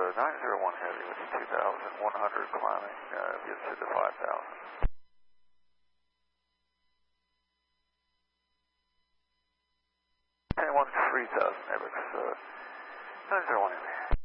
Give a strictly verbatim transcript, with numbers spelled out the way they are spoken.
nine zero one Heavy with two thousand one hundred climbing, uh, gets to the five thousand. ten one three thousand, Airbox, uh, nine zero one Heavy.